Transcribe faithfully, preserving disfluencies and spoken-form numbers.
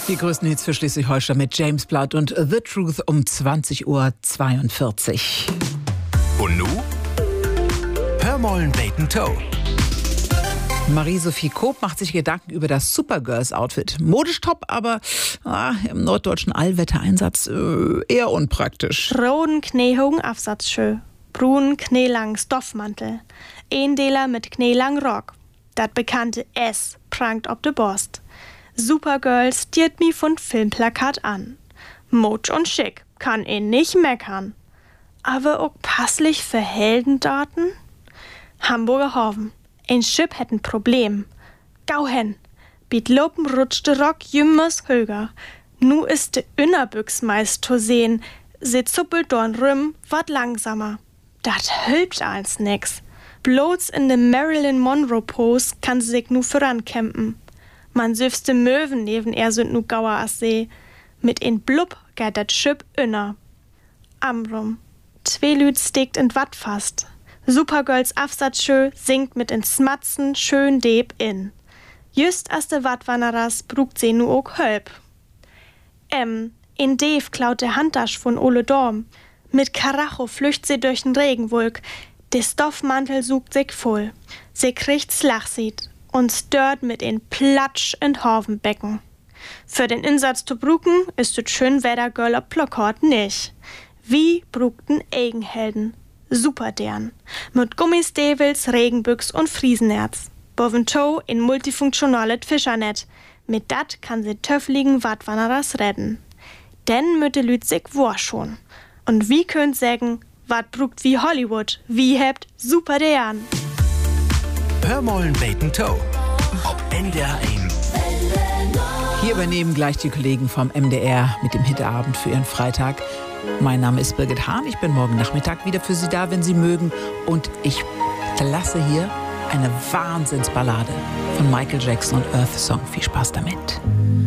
Die größten Hits für Schleswig-Holstein mit James Blunt und The Truth um zwanzig Uhr zweiundvierzig. Und nu? Hör mollen Bacon Toe. Marie-Sophie Koop macht sich Gedanken über das Supergirls-Outfit. Modisch top, aber ah, im norddeutschen Allwettereinsatz äh, eher unpraktisch. Roden kneehogen Afsatzschö, brunen kneelangen Stoffmantel, Eendeler mit kneelang Rock. Dat bekannte S prangt ob de Borst. Supergirls stiert mi von Filmplakat an. Mutsch und schick, kann ihn nicht meckern. Aber auch passlich für Heldendaten? Hamburger Hoven. Ein Schiff hätt ein Problem. Gau hen. Biet Lopen rutscht de Rock jümmers höger. Nu ist de Innerbüchs meist to sehen. Se zuppelt dorn rüm, wat langsamer. Dat hülpt als nix. Bloß in de Marilyn Monroe Pose kann sie sich nu vorankämpen. Man süfste Möwen neben er sind nu gauer as See. Mit en Blub geht dat Schiff inner. Amrum. Zwei Lüd steckt in Watt fast. Supergirls Afsatzschö singt mit in Smatzen schön deb in. Just as de Wattwannerers brugt se nu ook Hölp. Ähm, in Dave klaut der Handtasch von Ole Dorm. Mit Karacho flücht sie durch den Regenwolk. Der Stoffmantel sucht sich voll. Sie kriegt's Lachsied und stört mit in Platsch in Horvenbecken. Für den Insatz zu bruken ist das schön Wettergirl ob Plockhort nicht. Wie brugten Eigenhelden. Super deren. Mit Gummistevels, Regenbüchs und Friesenerz. Boventow in multifunktionales Fischernetz. Mit dat kann sie töffligen Wattwannerers redden. Denn mit de Lüt sich war schon. Und wie könnt sägen, wat brugt wie Hollywood, wie hebt super deren. Hör mollen Bacon Toe. Ob N D R eins. Hier übernehmen gleich die Kollegen vom M D R mit dem Hitabend für ihren Freitag. Mein Name ist Birgit Hahn. Ich bin morgen Nachmittag wieder für Sie da, wenn Sie mögen. Und ich lasse hier eine Wahnsinnsballade von Michael Jackson und Earth Song. Viel Spaß damit.